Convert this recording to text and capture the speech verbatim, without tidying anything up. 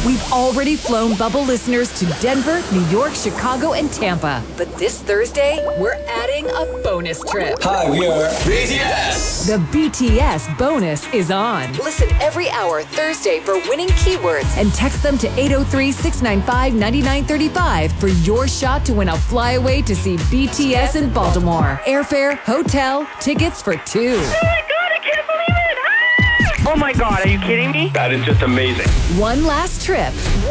We've already flown Bubble listeners to Denver, New York, Chicago, and Tampa. But this Thursday, we're adding a bonus trip. Hi, we are B T S. The B T S bonus is on. Listen every hour Thursday for winning keywords and text them to eight oh three, six nine five, nine nine three five for your shot to win a flyaway to see B T S in Baltimore. Airfare, hotel, tickets for two. Oh my God, I can't believe it! Ah! Oh my God, are you kidding me? That is just amazing. One last trip.